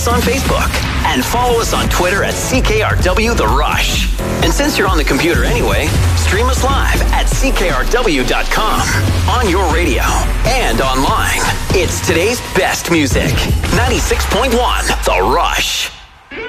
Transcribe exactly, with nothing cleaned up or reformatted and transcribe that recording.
on Facebook and follow us on Twitter at C K R W The Rush. And since you're on the computer anyway, stream us live at C K R W dot com, on your radio, and online. It's today's best music. ninety-six point one The Rush.